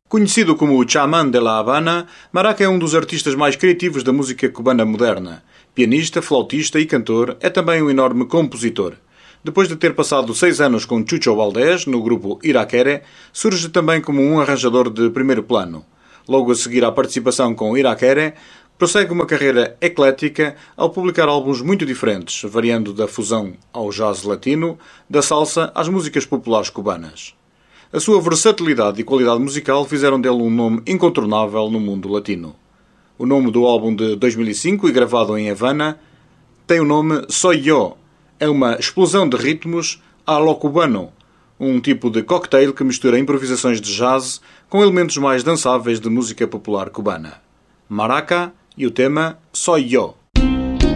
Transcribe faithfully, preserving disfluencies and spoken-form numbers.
Conhecido como o Chamán de La Habana, Maraca é um dos artistas mais criativos da música cubana moderna. Pianista, flautista e cantor, é também um enorme compositor. Depois de ter passado seis anos com Chucho Valdés, no grupo Iraquere, surge também como um arranjador de primeiro plano. Logo a seguir à participação com Iraquere, prossegue uma carreira eclética ao publicar álbuns muito diferentes, variando da fusão ao jazz latino, da salsa às músicas populares cubanas. A sua versatilidade e qualidade musical fizeram dele um nome incontornável no mundo latino. O nome do álbum de dois mil e cinco e gravado em Havana tem o nome Soy Yo. É uma explosão de ritmos a lo cubano, um tipo de cocktail que mistura improvisações de jazz com elementos mais dançáveis de música popular cubana. Maraca e o tema Soy Yo.